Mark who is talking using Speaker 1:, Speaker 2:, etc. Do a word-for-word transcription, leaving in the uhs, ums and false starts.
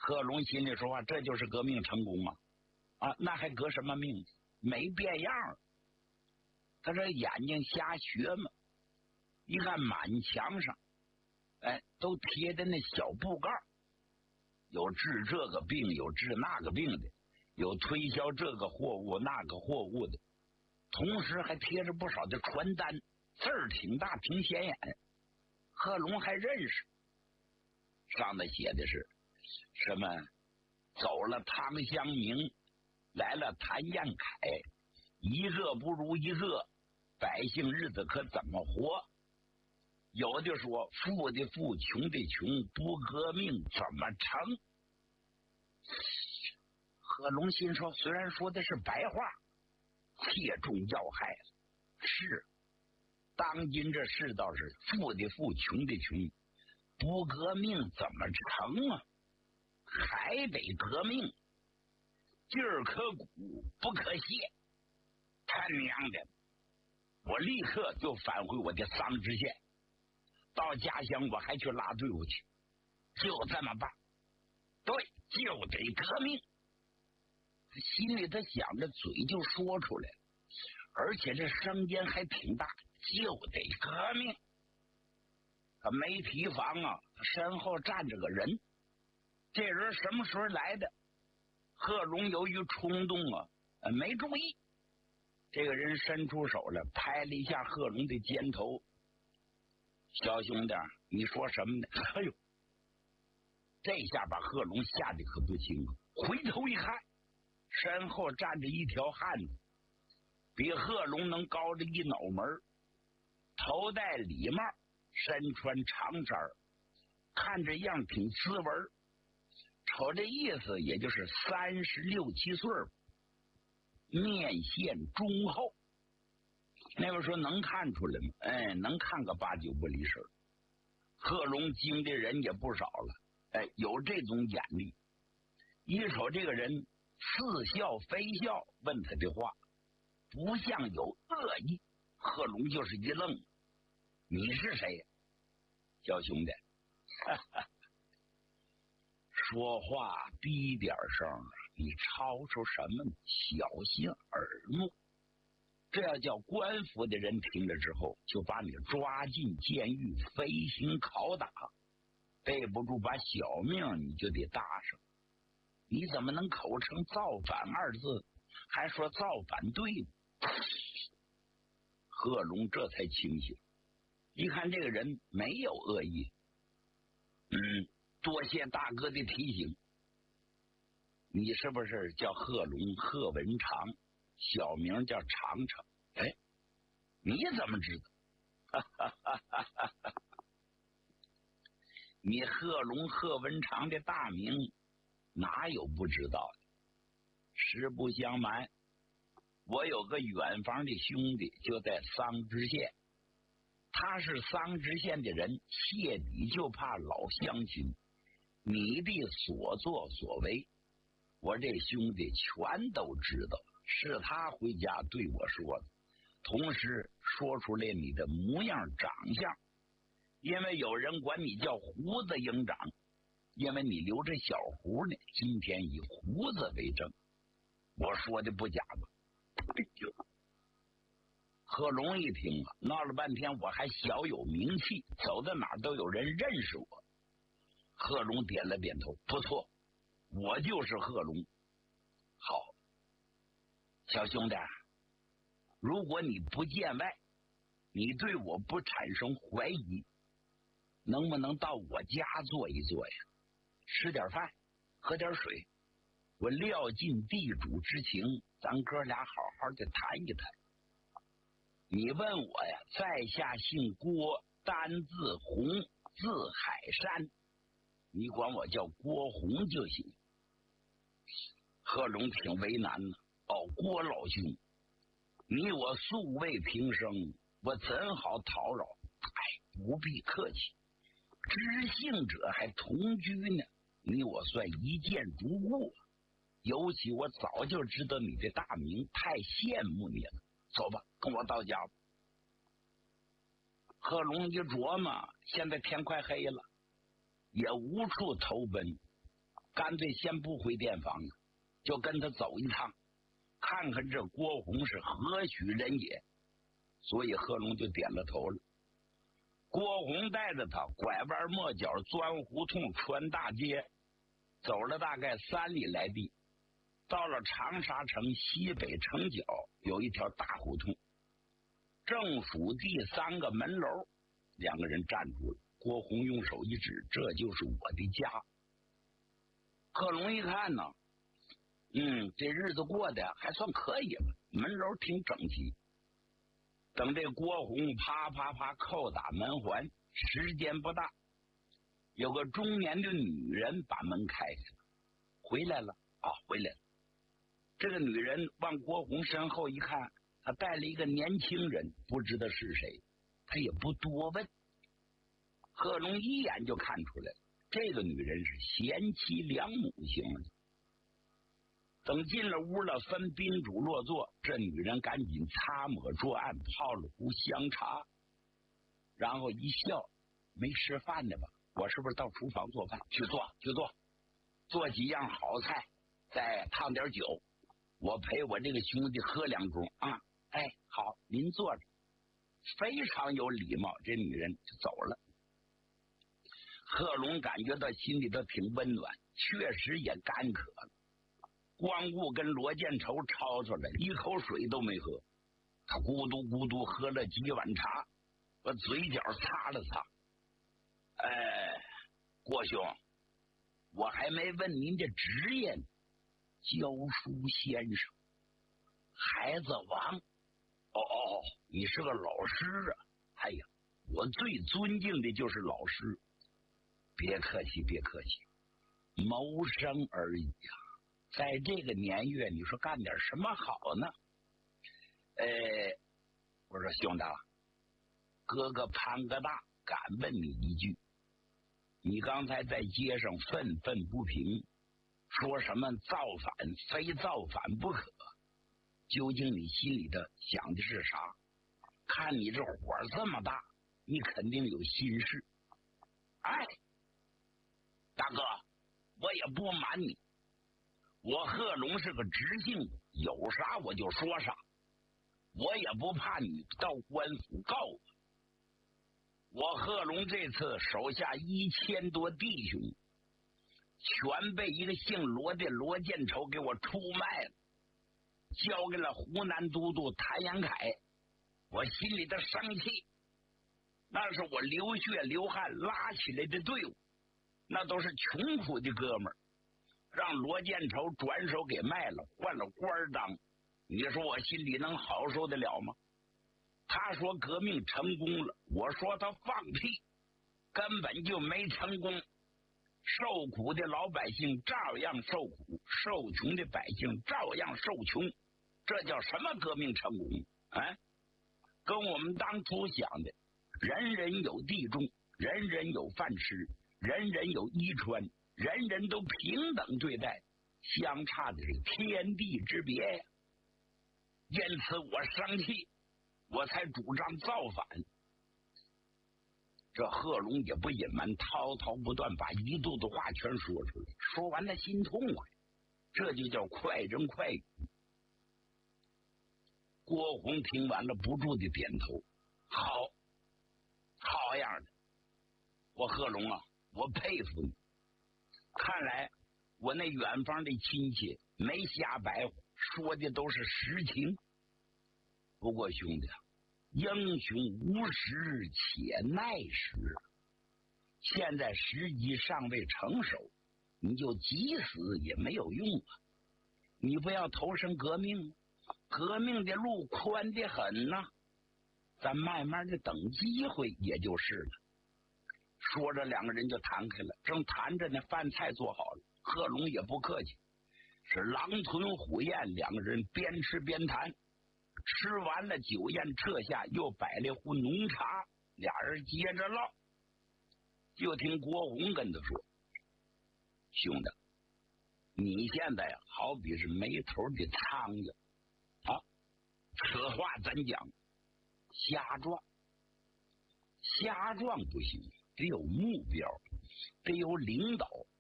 Speaker 1: 贺龙心里说话，这就是革命成功吗？啊，那还革什么命？没变样。他这眼睛瞎学嘛，一看满墙上，哎，都贴的那小布告，有治这个病，有治那个病的，有推销这个货物那个货物的，同时还贴着不少的传单，字儿挺大挺显眼。贺龙还认识，上面写的是什么？走了汤香明，来了谭彦凯，一个不如一个，百姓日子可怎么活？有的说富的富，穷的穷，不革命怎么成？贺龙心说，虽然说的是白话，切中要害了。是，当今这世道是富的富，穷的穷，不革命怎么成啊？还得革命，劲儿可鼓不可泄。他娘的，我立刻就返回我的桑植县，到家乡我还去拉队伍去，就这么办。对，就得革命。心里他想着，嘴就说出来了，而且这声音还挺大，就得革命。可没提防啊，身后站着个人。这人什么时候来的？贺龙由于冲动啊，没注意。这个人伸出手来，拍了一下贺龙的肩头。小兄弟，你说什么呢？哎呦，这下把贺龙吓得可不轻啊！回头一看，身后站着一条汉子，比贺龙能高着一脑门，头戴礼帽，身穿长衫，看这样挺斯文，瞅这意思也就是三十六七岁，面线忠厚。那边说能看出来吗？哎，能看个八九不离十。贺龙经的人也不少了，哎，有这种眼力。一瞅这个人似笑非笑，问他的话不像有恶意。贺龙就是一愣，你是谁？小兄弟，哈哈，说话低点声，你吵吵什么？小心耳目。这要叫官府的人听了之后，就把你抓进监狱，飞行拷打，背不住把小命你就得搭上。你怎么能口称造反二字，还说造反对呢？贺龙这才清醒，一看这个人没有恶意。嗯，多谢大哥的提醒。你是不是叫贺龙？贺文长，小名叫长长。哎，你怎么知道？哈哈哈哈哈！你贺龙贺文长的大名哪有不知道的？实不相瞒，我有个远房的兄弟就在桑植县，他是桑植县的人，谢底就怕老乡亲。你的所作所为，我这兄弟全都知道，是他回家对我说的，同时说出来你的模样长相，因为有人管你叫胡子营长，因为你留着小胡呢，今天以胡子为证，我说的不假吧？哎呦，贺龙一听啊，闹了半天我还小有名气，走到哪儿都有人认识我。贺龙点了点头，不错，我就是贺龙。好，小兄弟，如果你不见外，你对我不产生怀疑，能不能到我家坐一坐呀？吃点饭，喝点水，我料尽地主之情，咱哥俩好好的谈一谈。你问我呀，在下姓郭，单字洪，字海山，你管我叫郭洪就行。贺龙挺为难呢。哦，郭老兄，你我素未平生，我怎好讨扰？哎，不必客气，知姓者还同居呢，你我算一见如故。尤其我早就知道你的大名，太羡慕你了。走吧，跟我到家吧。贺龙一琢磨，现在天快黑了，也无处投奔， 干脆先不回店房了，就跟他走一趟，看看这郭洪是何许人也。所以贺龙就点了头了。郭洪带着他拐弯抹角，钻胡同，穿大街，走了大概三里来地，到了长沙城西北城角有一条大胡同，正府第三个门楼，两个人站住了。郭洪用手一指，这就是我的家。贺龙一看呢，嗯，这日子过得还算可以吧，门楼挺整齐。等这郭洪啪啪啪叩打门环，时间不大，有个中年的女人把门开开了，回来了啊，回来了。这个女人往郭洪身后一看，她带了一个年轻人，不知道是谁，她也不多问。贺龙一眼就看出来了，这个女人是贤妻良母型的。等进了屋了，分宾主落座，这女人赶紧擦抹桌案，泡了壶香茶，然后一笑，没吃饭的吧？我是不是到厨房做饭？去做，去做，做几样好菜，再烫点酒，我陪我这个兄弟喝两盅啊！哎，好，您坐着。非常有礼貌，这女人就走了。贺龙感觉到心里头挺温暖，确实也干渴了。光顾跟罗建筹吵吵了，一口水都没喝。他咕嘟咕嘟喝了几碗茶，把嘴角擦了擦。哎，郭兄，我还没问您这职业呢。教书先生，孩子王。哦哦，你是个老师啊！哎呀，我最尊敬的就是老师。别客气，别客气，谋生而已呀。在这个年月，你说干点什么好呢？呃，我说兄弟，哥哥潘哥大，敢问你一句，你刚才在街上愤愤不平，说什么造反非造反不可，究竟你心里头想的是啥？看你这火这么大，你肯定有心事。哎，大哥，我也不瞒你，我贺龙是个直性子，有啥我就说啥，我也不怕你到官府告我。我贺龙这次手下一千多弟兄，全被一个姓罗的罗建筹给我出卖了，交给了湖南都督谭延闿。我心里的生气，那是我流血流汗拉起来的队伍，那都是穷苦的哥们儿，让罗建筹转手给卖了，换了官当，你说我心里能好受得了吗？他说革命成功了，我说他放屁，根本就没成功。受苦的老百姓照样受苦，受穷的百姓照样受穷，这叫什么革命成功啊？跟我们当初想的人人有地种，人人有饭吃，人人有衣穿，人人都平等对待，相差的是天地之别呀。因此我生气，我才主张造反。这贺龙也不隐瞒，滔滔不断，把一肚子话全说出来。说完了心痛快，这就叫快人快语。郭洪听完了不住的点头，好好样的，我贺龙啊，我佩服你。看来我那远方的亲戚没瞎白话，说的都是实情。不过兄弟，英雄无时且耐时，现在时机尚未成熟，你就急死也没有用啊！你不要投身革命，革命的路宽得很呐、啊，咱慢慢的等机会也就是了。说着，两个人就谈开了，正谈着呢，饭菜做好了，贺龙也不客气，是狼吞虎咽，两个人边吃边谈。吃完了酒宴撤下，又摆了壶浓茶，俩人接着唠。就听郭洪跟他说：“兄弟，你现在好比是没头的苍蝇啊，此话怎讲？瞎撞，瞎撞不行，得有目标，得有领导，